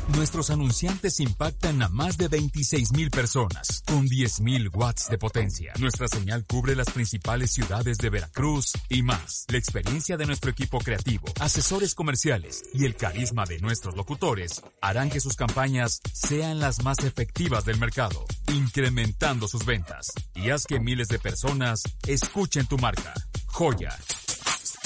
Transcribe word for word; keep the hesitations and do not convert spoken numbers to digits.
Nuestros anunciantes impactan a más de veintiséis mil personas, con diez mil watts de potencia. Nuestra señal cubre las principales ciudades de Veracruz y más. La experiencia de nuestro equipo creativo, asesores comerciales y el carisma de nuestros locutores harán que sus campañas sean las más efectivas del mercado, incrementando sus ventas. Y haz que miles de personas escuchen tu marca. Joya,